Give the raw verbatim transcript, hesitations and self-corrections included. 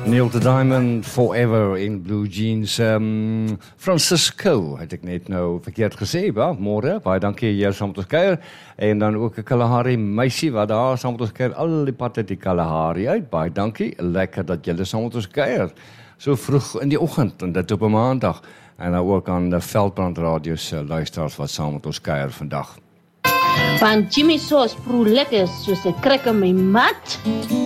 Neil the Diamond, Forever in Blue Jeans. Um, Francisco, het ek net nou verkeerd gesê, ba? Môre, baie dankie jy saam met ons kuier. En dan ook 'n Kalahari meisie wat daar saam met ons kuier, al die pad uit die Kalahari uit. Baie dankie, lekker dat julle saam met ons kuier. So vroeg in die oggend, en dit op 'n maandag. En dan ook aan die Veldbrand Radio se luisteraars wat saam met ons kuier vandag. Van Jimmy Sauce proe lekker soos 'n krik in my mat.